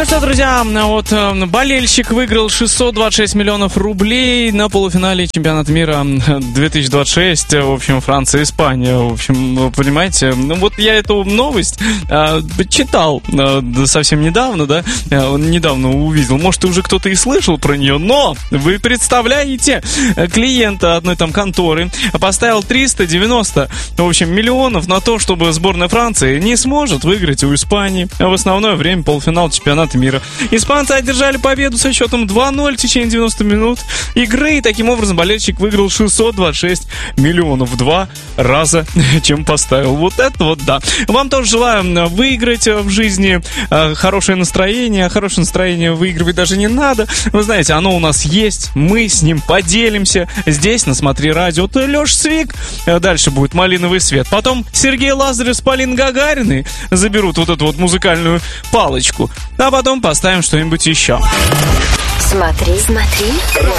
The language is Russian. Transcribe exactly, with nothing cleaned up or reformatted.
Ну что, друзья, вот болельщик выиграл шестьсот двадцать шесть миллионов рублей на полуфинале чемпионата мира две тысячи двадцать шесть. В общем, Франция, Испания. В общем, вы понимаете, ну вот я эту новость а, читал а, совсем недавно, да, а, недавно увидел. Может, уже кто-то и слышал про нее, но вы представляете, клиента одной там конторы поставил триста девяносто, в общем, миллионов на то, чтобы сборная Франции не сможет выиграть у Испании в основное время полуфинал чемпионата мира. Испанцы одержали победу со счетом два ноль в течение девяноста минут игры, и таким образом болельщик выиграл шестьсот двадцать шесть миллионов в два раза, чем поставил. Вот это вот да. Вам тоже желаю выиграть в жизни, хорошее настроение. Хорошее настроение выигрывать даже не надо. Вы знаете, оно у нас есть, мы с ним поделимся здесь на Смотри Радио. То Леша Свик, дальше будет «Малиновый свет». Потом Сергей Лазарев с Полиной Гагариной заберут вот эту вот музыкальную палочку. А потом поставим что-нибудь еще. Смотри, смотри,